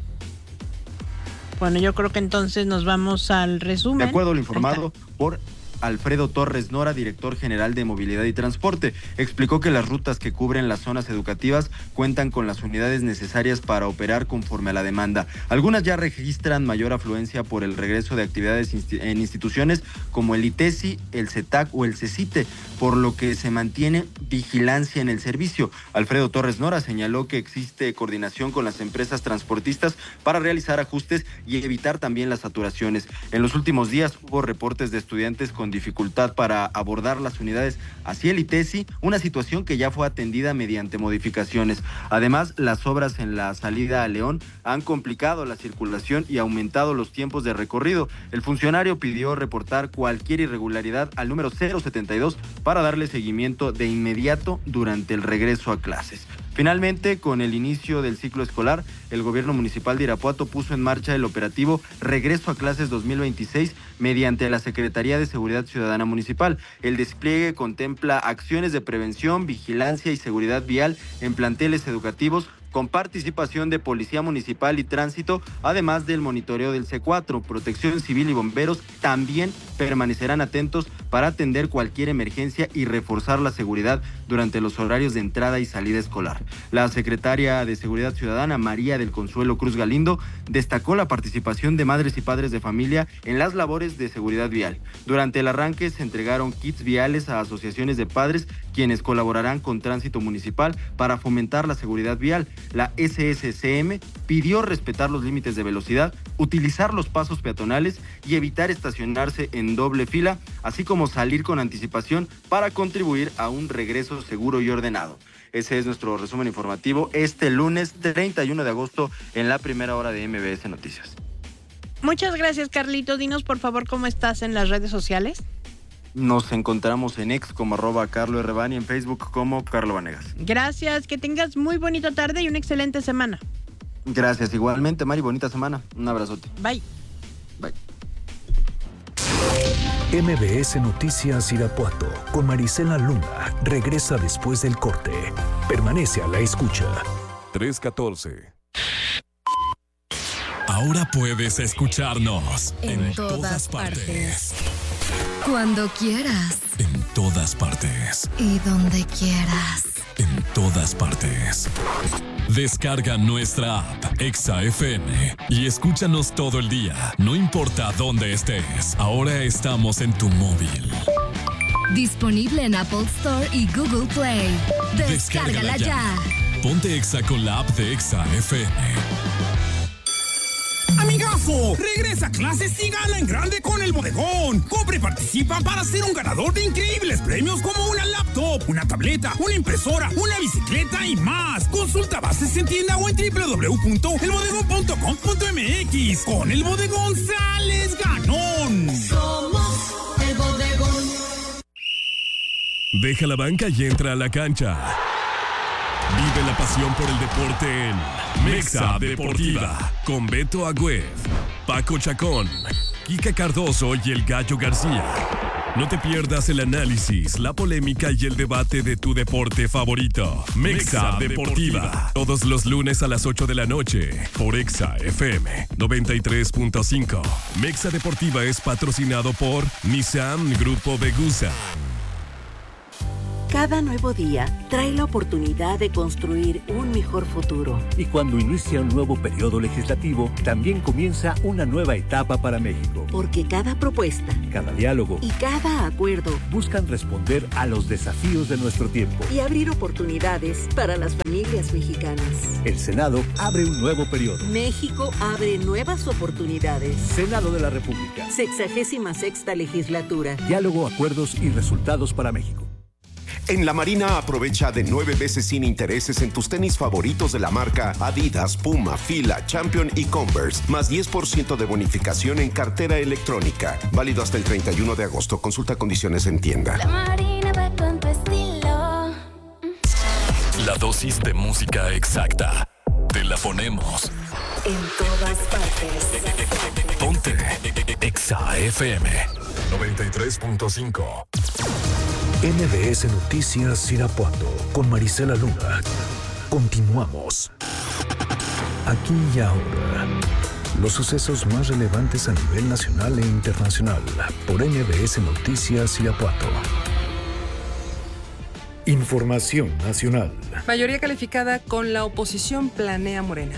Bueno, yo creo que entonces nos vamos al resumen. De acuerdo a lo informado por Alfredo Torres Nora, director general de Movilidad y Transporte, explicó que las rutas que cubren las zonas educativas cuentan con las unidades necesarias para operar conforme a la demanda. Algunas ya registran mayor afluencia por el regreso de actividades en instituciones como el ITESI, el CETAC o el CECITE, por lo que se mantiene vigilancia en el servicio. Alfredo Torres Nora señaló que existe coordinación con las empresas transportistas para realizar ajustes y evitar también las saturaciones. En los últimos días hubo reportes de estudiantes con dificultad para abordar las unidades hacia el ITESI, una situación que ya fue atendida mediante modificaciones. Además, las obras en la salida a León han complicado la circulación y aumentado los tiempos de recorrido. El funcionario pidió reportar cualquier irregularidad al número cero setenta y dos para darle seguimiento de inmediato durante el regreso a clases. Finalmente, con el inicio del ciclo escolar, el gobierno municipal de Irapuato puso en marcha el operativo Regreso a Clases dos mil veintiséis mediante la Secretaría de Seguridad Ciudadana Municipal. El despliegue contempla acciones de prevención, vigilancia y seguridad vial en planteles educativos con participación de Policía Municipal y Tránsito, además del monitoreo del C cuatro. Protección Civil y bomberos también permanecerán atentos para atender cualquier emergencia y reforzar la seguridad durante los horarios de entrada y salida escolar. La secretaria de Seguridad Ciudadana, María del Consuelo Cruz Galindo, destacó la participación de madres y padres de familia en las labores de seguridad vial. Durante el arranque se entregaron kits viales a asociaciones de padres, quienes colaborarán con Tránsito Municipal para fomentar la seguridad vial. La ese ese ce eme pidió respetar los límites de velocidad, utilizar los pasos peatonales y evitar estacionarse en doble fila, así como salir con anticipación para contribuir a un regreso seguro y ordenado. Ese es nuestro resumen informativo este lunes treinta y uno de agosto en la primera hora de eme be ese Noticias. Muchas gracias, Carlito. Dinos, por favor, cómo estás en las redes sociales. Nos encontramos en X como arroba Carlo R. Bani, en Facebook como Carlo Vanegas. Gracias, que tengas muy bonita tarde y una excelente semana. Gracias, igualmente, Mari, bonita semana. Un abrazote. Bye. Bye. eme be ese Noticias Irapuato con Marisela Luna regresa después del corte. Permanece a la escucha. tres catorce. Ahora puedes escucharnos en, en todas, todas partes. partes. Cuando quieras. En todas partes. Y donde quieras. En todas partes. Descarga nuestra app Exa F M y escúchanos todo el día, no importa dónde estés. Ahora estamos en tu móvil. Disponible en Apple Store y Google Play. Descárgala, Descárgala ya. ya. Ponte Exa con la app de Exa F M. ¡Amigazo! Regresa a clases y gana en grande con el bodegón. Compra y participa para ser un ganador de increíbles premios como una laptop, una tableta, una impresora, una bicicleta y más. Consulta bases en tienda o en doble u doble u doble u punto el bodegón punto com punto eme equis. Con el bodegón sales ganón. Somos el bodegón. Deja la banca y entra a la cancha. Vive la pasión por el deporte en Mexa Deportiva con Beto Agüed, Paco Chacón, Kika Cardoso y el Gallo García. No te pierdas el análisis, la polémica y el debate de tu deporte favorito. Mexa Deportiva. Todos los lunes a las ocho de la noche por Exa F M noventa y tres punto cinco. Mexa Deportiva es patrocinado por Nissan Grupo Vegusa. Cada nuevo día trae la oportunidad de construir un mejor futuro. Y cuando inicia un nuevo periodo legislativo, también comienza una nueva etapa para México. Porque cada propuesta, cada diálogo y cada acuerdo buscan responder a los desafíos de nuestro tiempo y abrir oportunidades para las familias mexicanas. El Senado abre un nuevo periodo. México abre nuevas oportunidades. Senado de la República. Sexagésima sexta legislatura. Diálogo, acuerdos y resultados para México. En La Marina aprovecha de nueve veces sin intereses en tus tenis favoritos de la marca Adidas, Puma, Fila, Champion y Converse, más diez por ciento de bonificación en cartera electrónica. Válido hasta el treinta y uno de agosto. Consulta condiciones en tienda. La Marina va con tu estilo. La dosis de música exacta. Te la ponemos en todas partes. Ponte Exa F M noventa y tres punto cinco. M B S Noticias Irapuato con Marisela Luna. Continuamos. Aquí y ahora. Los sucesos más relevantes a nivel nacional e internacional por M B S Noticias Irapuato. Información nacional. Mayoría calificada con la oposición planea Morena.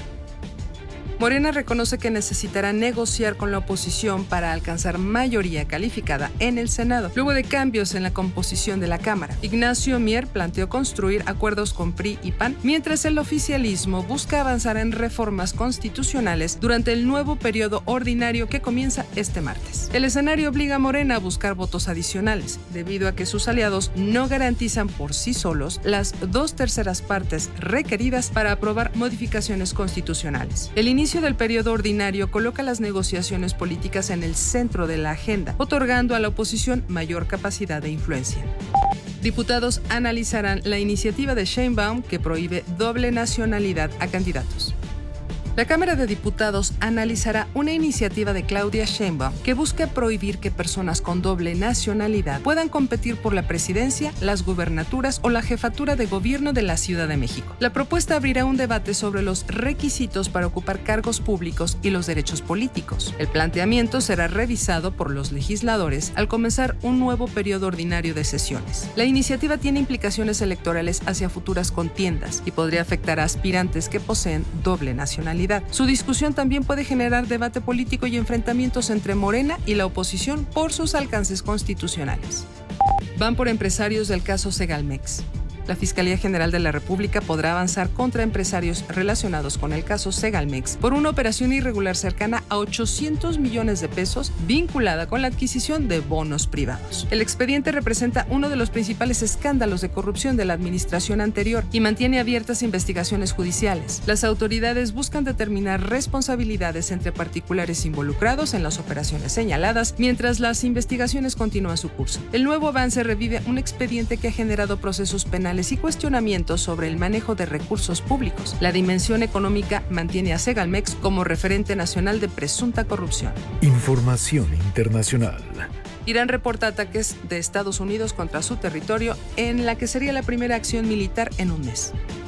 Morena reconoce que necesitará negociar con la oposición para alcanzar mayoría calificada en el Senado, luego de cambios en la composición de la Cámara. Ignacio Mier planteó construir acuerdos con P R I y P A N, mientras el oficialismo busca avanzar en reformas constitucionales durante el nuevo periodo ordinario que comienza este martes. El escenario obliga a Morena a buscar votos adicionales, debido a que sus aliados no garantizan por sí solos las dos terceras partes requeridas para aprobar modificaciones constitucionales. El inicio del periodo ordinario coloca las negociaciones políticas en el centro de la agenda, otorgando a la oposición mayor capacidad de influencia. Diputados analizarán la iniciativa de Sheinbaum que prohíbe doble nacionalidad a candidatos. La Cámara de Diputados analizará una iniciativa de Claudia Sheinbaum que busca prohibir que personas con doble nacionalidad puedan competir por la presidencia, las gubernaturas o la jefatura de gobierno de la Ciudad de México. La propuesta abrirá un debate sobre los requisitos para ocupar cargos públicos y los derechos políticos. El planteamiento será revisado por los legisladores al comenzar un nuevo periodo ordinario de sesiones. La iniciativa tiene implicaciones electorales hacia futuras contiendas y podría afectar a aspirantes que poseen doble nacionalidad. Su discusión también puede generar debate político y enfrentamientos entre Morena y la oposición por sus alcances constitucionales. Van por empresarios del caso Segalmex. La Fiscalía General de la República podrá avanzar contra empresarios relacionados con el caso Segalmex por una operación irregular cercana a ochocientos millones de pesos vinculada con la adquisición de bonos privados. El expediente representa uno de los principales escándalos de corrupción de la administración anterior y mantiene abiertas investigaciones judiciales. Las autoridades buscan determinar responsabilidades entre particulares involucrados en las operaciones señaladas mientras las investigaciones continúan su curso. El nuevo avance revive un expediente que ha generado procesos penales y cuestionamientos sobre el manejo de recursos públicos. La dimensión económica mantiene a Segalmex como referente nacional de presunta corrupción. Información internacional. Irán reporta ataques de Estados Unidos contra su territorio en la que sería la primera acción militar en un mes.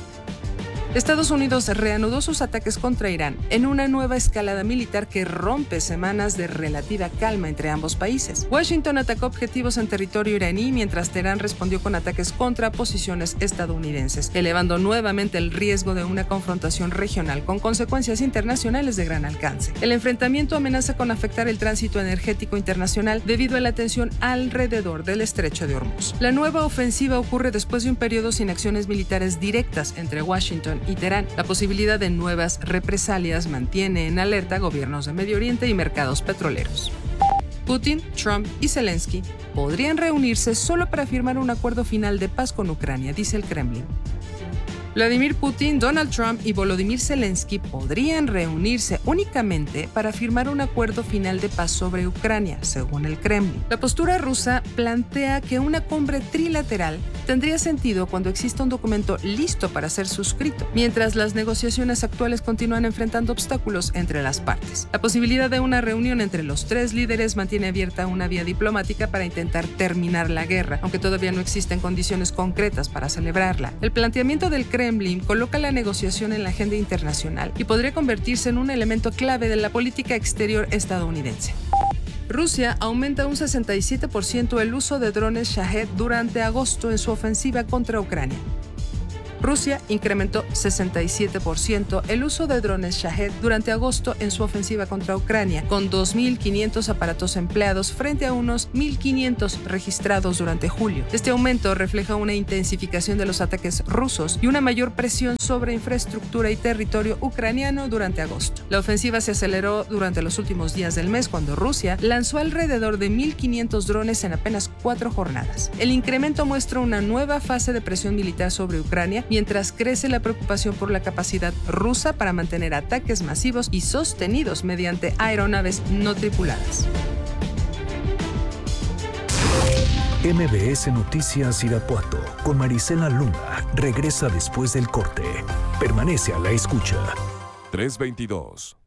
Estados Unidos reanudó sus ataques contra Irán en una nueva escalada militar que rompe semanas de relativa calma entre ambos países. Washington atacó objetivos en territorio iraní mientras Teherán respondió con ataques contra posiciones estadounidenses, elevando nuevamente el riesgo de una confrontación regional con consecuencias internacionales de gran alcance. El enfrentamiento amenaza con afectar el tránsito energético internacional debido a la tensión alrededor del estrecho de Hormuz. La nueva ofensiva ocurre después de un periodo sin acciones militares directas entre Washington y Teherán. La posibilidad de nuevas represalias mantiene en alerta gobiernos de Medio Oriente y mercados petroleros. Putin, Trump y Zelensky podrían reunirse solo para firmar un acuerdo final de paz con Ucrania, dice el Kremlin. Vladimir Putin, Donald Trump y Volodymyr Zelensky podrían reunirse únicamente para firmar un acuerdo final de paz sobre Ucrania, según el Kremlin. La postura rusa plantea que una cumbre trilateral tendría sentido cuando exista un documento listo para ser suscrito, mientras las negociaciones actuales continúan enfrentando obstáculos entre las partes. La posibilidad de una reunión entre los tres líderes mantiene abierta una vía diplomática para intentar terminar la guerra, aunque todavía no existen condiciones concretas para celebrarla. El planteamiento del Kremlin Kremlin coloca la negociación en la agenda internacional y podría convertirse en un elemento clave de la política exterior estadounidense. Rusia aumenta un sesenta y siete por ciento el uso de drones Shahed durante agosto en su ofensiva contra Ucrania. Rusia incrementó sesenta y siete por ciento el uso de drones Shahed durante agosto en su ofensiva contra Ucrania, con dos mil quinientos aparatos empleados frente a unos mil quinientos registrados durante julio. Este aumento refleja una intensificación de los ataques rusos y una mayor presión sobre infraestructura y territorio ucraniano durante agosto. La ofensiva se aceleró durante los últimos días del mes cuando Rusia lanzó alrededor de mil quinientos drones en apenas cuatro jornadas. El incremento muestra una nueva fase de presión militar sobre Ucrania, mientras crece la preocupación por la capacidad rusa para mantener ataques masivos y sostenidos mediante aeronaves no tripuladas. M B S Noticias Irapuato con Marisela Luna regresa después del corte. Permanece a la escucha. tres veintidós.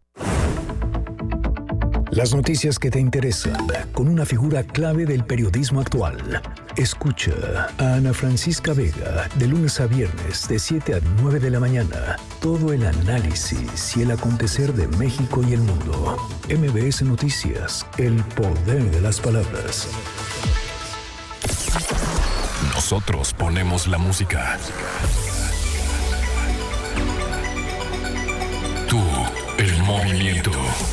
Las noticias que te interesan, con una figura clave del periodismo actual. Escucha a Ana Francisca Vega de lunes a viernes de siete a nueve de la mañana. Todo el análisis y el acontecer de México y el mundo. M B S Noticias, el poder de las palabras. Nosotros ponemos la música. Tú, el movimiento.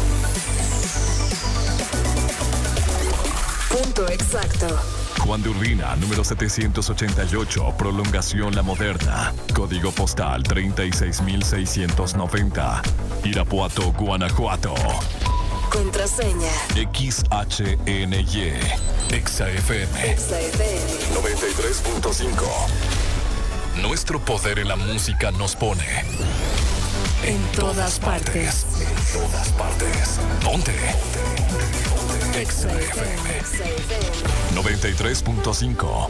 Punto exacto. Juan de Urbina, número setecientos ochenta y ocho, Prolongación La Moderna. Código postal treinta y seis mil seiscientos noventa. Irapuato, Guanajuato. Contraseña. X H N Y. Exa F M. Exa F M. noventa y tres punto cinco. Nuestro poder en la música nos pone en todas partes. En todas partes. Ponte. Exa F M. noventa y tres punto cinco.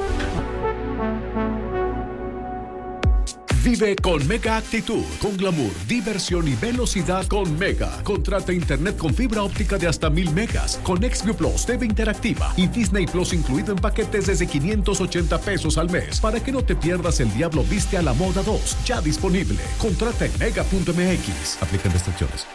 Vive con Mega Actitud, con glamour, diversión y velocidad con Mega. Contrata internet con fibra óptica de hasta mil megas, con XView Plus, T V interactiva y Disney Plus incluido en paquetes desde quinientos ochenta pesos al mes. Para que no te pierdas El Diablo Viste a la Moda dos, ya disponible. Contrata en mega punto m x. Aplican restricciones.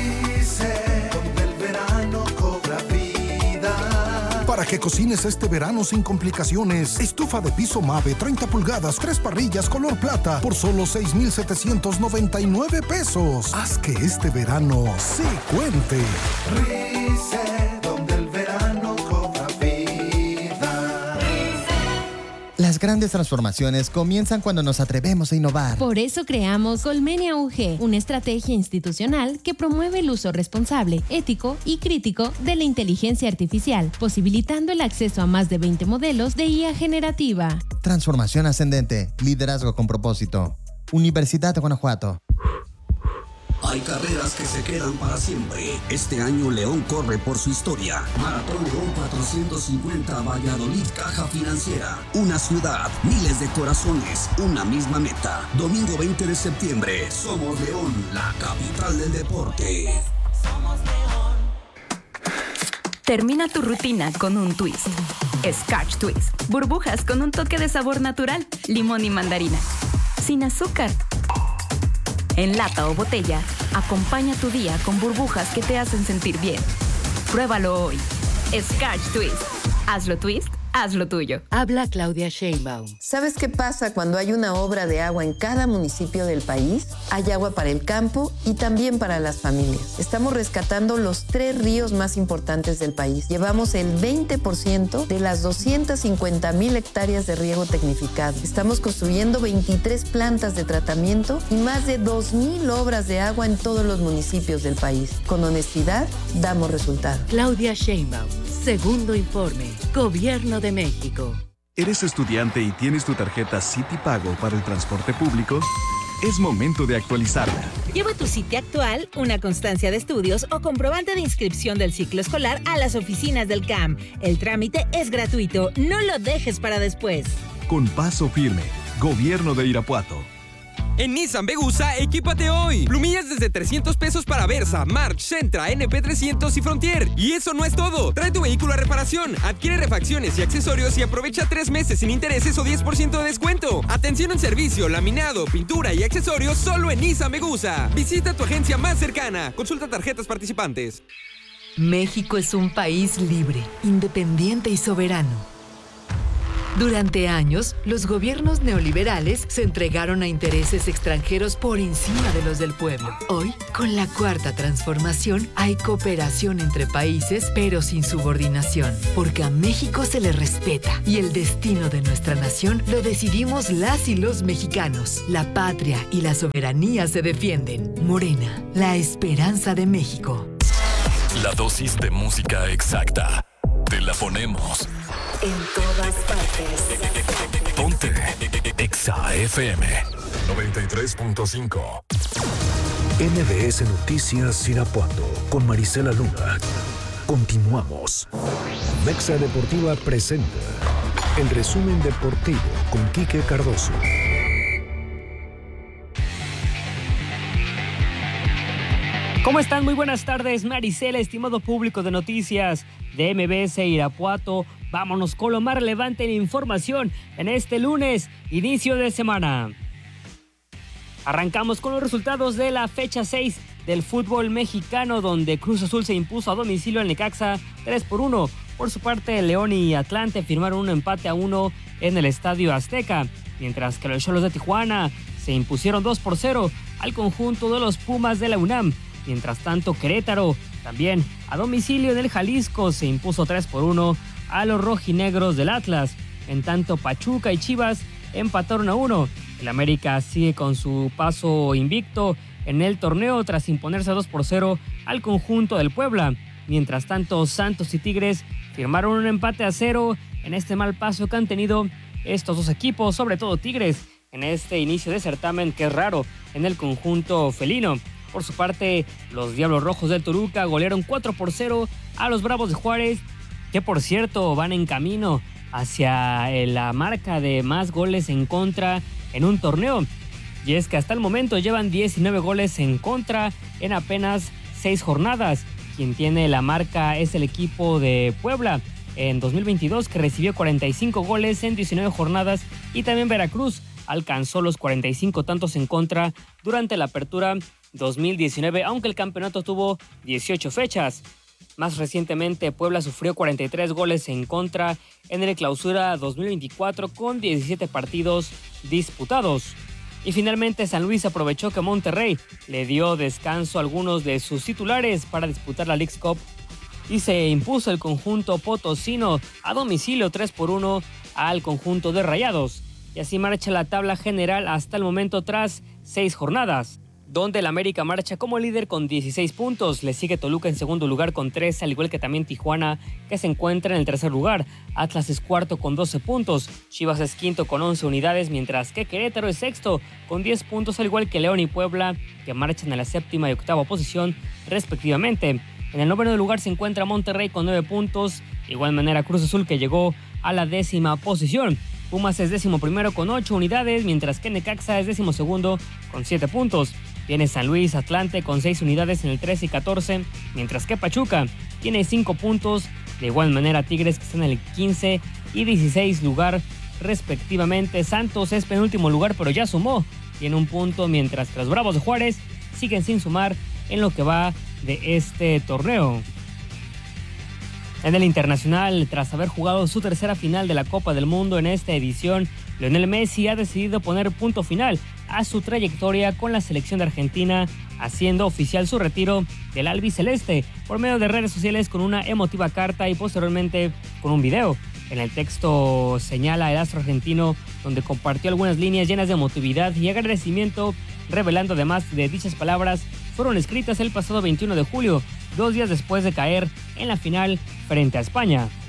Para que cocines este verano sin complicaciones, estufa de piso Mave treinta pulgadas, tres parrillas color plata por solo seis mil setecientos noventa y nueve pesos. Haz que este verano se cuente. Rize, donde el verano cobra vida. Las grandes transformaciones comienzan cuando nos atrevemos a innovar. Por eso creamos Colmenia U G, una estrategia institucional que promueve el uso responsable, ético y crítico de la inteligencia artificial, posibilitando el acceso a más de veinte modelos de I A generativa. Transformación ascendente, liderazgo con propósito. Universidad de Guanajuato. Hay carreras que se quedan para siempre. Este año León corre por su historia. Maratón León cuatrocientos cincuenta Valladolid Caja Financiera. Una ciudad, miles de corazones, una misma meta. Domingo veinte de septiembre. Somos León, la capital del deporte. Somos León. Termina tu rutina con un twist. Scotch Twist. Burbujas con un toque de sabor natural. Limón y mandarina. Sin azúcar. En lata o botella, acompaña tu día con burbujas que te hacen sentir bien. Pruébalo hoy. Scotch Twist. Hazlo twist, hazlo tuyo. Habla Claudia Sheinbaum. ¿Sabes qué pasa cuando hay una obra de agua en cada municipio del país? Hay agua para el campo y también para las familias. Estamos rescatando los tres ríos más importantes del país. Llevamos el veinte por ciento de las doscientas cincuenta mil hectáreas de riego tecnificado. Estamos construyendo veintitrés plantas de tratamiento y más de dos mil obras de agua en todos los municipios del país. Con honestidad, damos resultados. Claudia Sheinbaum. Segundo informe. Gobierno de México. ¿Eres estudiante y tienes tu tarjeta City Pago para el transporte público? es momento de actualizarla. Lleva tu C I T actual, una constancia de estudios o comprobante de inscripción del ciclo escolar a las oficinas del C A M. El trámite es gratuito, no lo dejes para después. Con paso firme, Gobierno de Irapuato. En Nissan Vegusa, equípate hoy. Plumillas desde trescientos pesos para Versa, March, Sentra, N P trescientos y Frontier. Y eso no es todo. Trae tu vehículo a reparación, adquiere refacciones y accesorios y aprovecha tres meses sin intereses o diez por ciento de descuento. Atención en servicio, laminado, pintura y accesorios solo en Nissan Vegusa. Visita tu agencia más cercana. Consulta tarjetas participantes. México es un país libre, independiente y soberano. Durante años, los gobiernos neoliberales se entregaron a intereses extranjeros por encima de los del pueblo. Hoy, con la Cuarta Transformación, hay cooperación entre países, pero sin subordinación, porque a México se le respeta y el destino de nuestra nación lo decidimos las y los mexicanos. La patria y la soberanía se defienden. Morena, la esperanza de México. La dosis de música exacta. Te la ponemos. En todas partes. Ponte Exa F M noventa y tres punto cinco. N B S Noticias Irapuato con Marisela Luna. Continuamos. Mexa Deportiva presenta el resumen deportivo con Quique Cardoso. ¿Cómo están? Muy buenas tardes, Marisela, estimado público de noticias de M B S Irapuato. Vámonos con lo más relevante en información en este lunes, inicio de semana. Arrancamos con los resultados de la fecha seis del fútbol mexicano, donde Cruz Azul se impuso a domicilio al Necaxa tres por uno. Por su parte, León y Atlante firmaron un empate a uno en el Estadio Azteca, mientras que los Xolos de Tijuana se impusieron dos por cero al conjunto de los Pumas de la UNAM. Mientras tanto, Querétaro, también a domicilio en el Jalisco, se impuso tres por uno a los rojinegros del Atlas. En tanto, Pachuca y Chivas empataron a uno. El América sigue con su paso invicto en el torneo tras imponerse dos por cero al conjunto del Puebla. Mientras tanto, Santos y Tigres firmaron un empate a cero en este mal paso que han tenido estos dos equipos, sobre todo Tigres, en este inicio de certamen que es raro en el conjunto felino. Por su parte, los Diablos Rojos del Toluca golearon cuatro por cero a los Bravos de Juárez, que por cierto van en camino hacia la marca de más goles en contra en un torneo. Y es que hasta el momento llevan diecinueve goles en contra en apenas seis jornadas. Quien tiene la marca es el equipo de Puebla en dos mil veintidós, que recibió cuarenta y cinco goles en diecinueve jornadas, y también Veracruz alcanzó los cuarenta y cinco tantos en contra durante la apertura dos mil diecinueve, aunque el campeonato tuvo dieciocho fechas. Más recientemente, Puebla sufrió cuarenta y tres goles en contra en el Clausura dos mil veinticuatro con diecisiete partidos disputados. Y finalmente, San Luis aprovechó que Monterrey le dio descanso a algunos de sus titulares para disputar la Leagues Cup y se impuso el conjunto potosino a domicilio tres por uno al conjunto de Rayados. Y así marcha la tabla general hasta el momento tras seis jornadas, donde el América marcha como líder con dieciséis puntos. Le sigue Toluca en segundo lugar con trece, al igual que también Tijuana, que se encuentra en el tercer lugar. Atlas es cuarto con doce puntos. Chivas es quinto con once unidades, mientras que Querétaro es sexto con diez puntos, al igual que León y Puebla, que marchan a la séptima y octava posición respectivamente. En el noveno lugar se encuentra Monterrey con nueve puntos. De igual manera, Cruz Azul, que llegó a la décima posición. Pumas es décimo primero con ocho unidades, mientras que Necaxa es décimo segundo con siete puntos. Viene San Luis, Atlante con seis unidades en el trece y catorce, mientras que Pachuca tiene cinco puntos. De igual manera, Tigres, que están en el quince y dieciséis lugar respectivamente. Santos es penúltimo lugar, pero ya sumó, tiene un punto, mientras que los Bravos de Juárez siguen sin sumar en lo que va de este torneo. En el internacional, tras haber jugado su tercera final de la Copa del Mundo en esta edición, Lionel Messi ha decidido poner punto final a su trayectoria con la selección de Argentina, haciendo oficial su retiro del albiceleste por medio de redes sociales con una emotiva carta y posteriormente con un video. En el texto señala el astro argentino, donde compartió algunas líneas llenas de emotividad y agradecimiento, revelando además de dichas palabras fueron escritas el pasado veintiuno de julio, dos días después de caer en la final frente a España.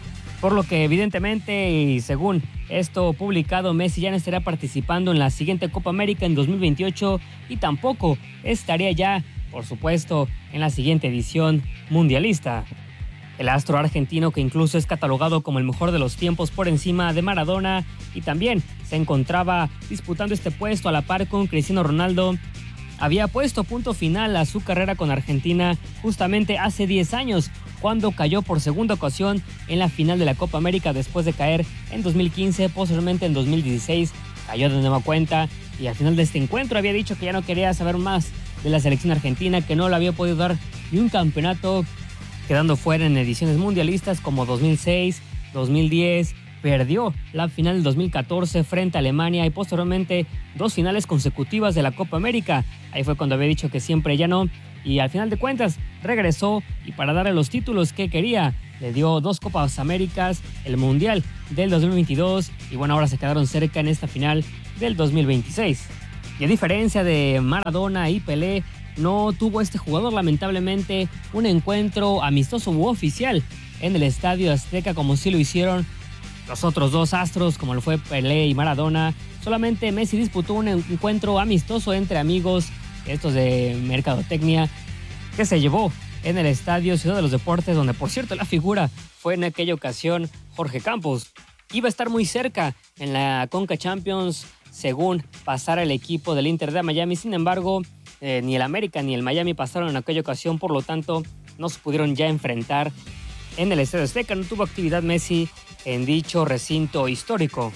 Por lo que evidentemente, y según esto publicado, Messi ya no estará participando en la siguiente Copa América en dos mil veintiocho y tampoco estaría ya, por supuesto, en la siguiente edición mundialista. El astro argentino, que incluso es catalogado como el mejor de los tiempos por encima de Maradona y también se encontraba disputando este puesto a la par con Cristiano Ronaldo, había puesto punto final a su carrera con Argentina justamente hace diez años, cuando cayó por segunda ocasión en la final de la Copa América después de caer en dos mil quince, posteriormente en dos mil dieciséis cayó de nueva cuenta y al final de este encuentro había dicho que ya no quería saber más de la selección argentina, que no le había podido dar ni un campeonato, quedando fuera en ediciones mundialistas como dos mil seis, dos mil diez, perdió la final del dos mil catorce frente a Alemania y posteriormente dos finales consecutivas de la Copa América. Ahí fue cuando había dicho que siempre ya no, y al final de cuentas regresó y para darle los títulos que quería le dio dos Copas Américas, el Mundial del dos mil veintidós y bueno, ahora se quedaron cerca en esta final del dos mil veintiséis. Y a diferencia de Maradona y Pelé, no tuvo este jugador lamentablemente un encuentro amistoso u oficial en el Estadio Azteca como sí lo hicieron los otros dos astros, como lo fue Pelé y Maradona. Solamente Messi disputó un encuentro amistoso entre amigos, estos de mercadotecnia, que se llevó en el Estadio Ciudad de los Deportes, donde por cierto la figura fue en aquella ocasión Jorge Campos. Iba a estar muy cerca en la Conca Champions según pasara el equipo del Inter de Miami. Sin embargo, eh, ni el América ni el Miami pasaron en aquella ocasión, por lo tanto no se pudieron ya enfrentar en el Estadio Azteca. No tuvo actividad Messi en dicho recinto histórico.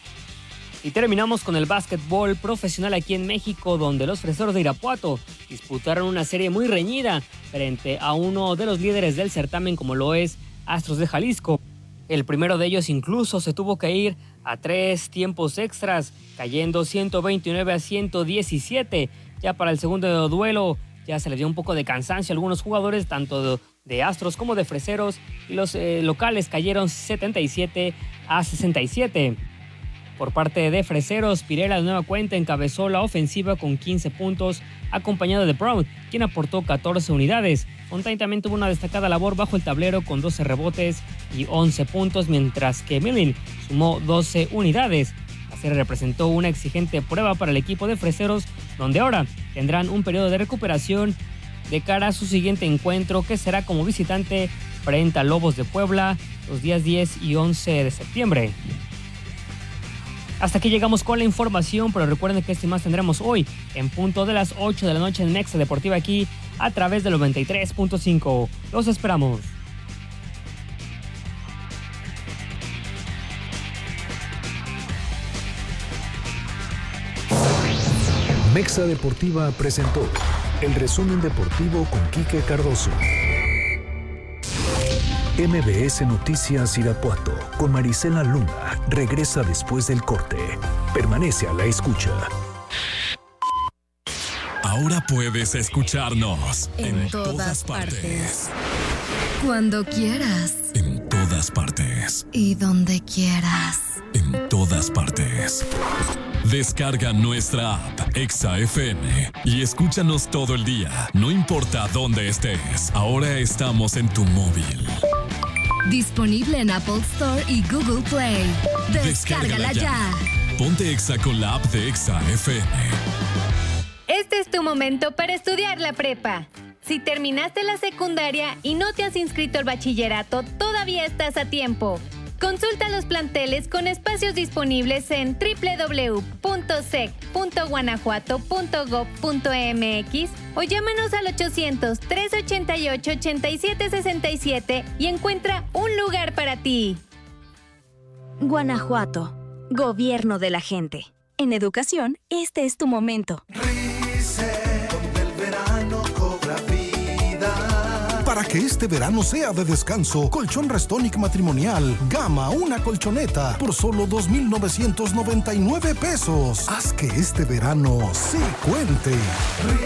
Y terminamos con el básquetbol profesional aquí en México, donde los Freseros de Irapuato disputaron una serie muy reñida frente a uno de los líderes del certamen, como lo es Astros de Jalisco. El primero de ellos incluso se tuvo que ir a tres tiempos extras, cayendo ciento veintinueve a ciento diecisiete. Ya para el segundo duelo ya se le dio un poco de cansancio a algunos jugadores, tanto de, de Astros como de Freseros, y los eh, locales cayeron setenta y siete a sesenta y siete. Por parte de Freseros, Pirela de nueva cuenta encabezó la ofensiva con quince puntos, acompañado de Brown, quien aportó catorce unidades. Fontaine también tuvo una destacada labor bajo el tablero con doce rebotes y once puntos, mientras que Millen sumó doce unidades. La serie representó una exigente prueba para el equipo de Freseros, donde ahora tendrán un periodo de recuperación de cara a su siguiente encuentro, que será como visitante frente a Lobos de Puebla los días diez y once de septiembre. Hasta aquí llegamos con la información, pero recuerden que este más tendremos hoy en punto de las ocho de la noche en Nexa Deportiva aquí a través del noventa y tres punto cinco. Los esperamos. Nexa Deportiva presentó el resumen deportivo con Quique Cardoso. M B S Noticias Irapuato con Marisela Luna regresa después del corte. Permanece a la escucha. Ahora puedes escucharnos en, en todas, todas partes. partes. Cuando quieras. En todas partes. Y donde quieras. En todas partes. Descarga nuestra app Exa F M y escúchanos todo el día, no importa dónde estés. Ahora estamos en tu móvil. Disponible en Apple Store y Google Play. Descárgala, Descárgala ya. ya. Ponte Exa con la app de Exa F M. Este es tu momento para estudiar la prepa. Si terminaste la secundaria y no te has inscrito al bachillerato, todavía estás a tiempo. Consulta los planteles con espacios disponibles en doble u doble u doble u punto sec punto guanajuato punto gob punto m x o llámanos al ochocientos, trescientos ochenta y ocho, ochenta y siete sesenta y siete y encuentra un lugar para ti. Guanajuato, gobierno de la gente. En educación, este es tu momento. Para que este verano sea de descanso, Colchón Restonic Matrimonial, gama una colchoneta por solo dos mil novecientos noventa y nueve pesos. Haz que este verano sí cuente.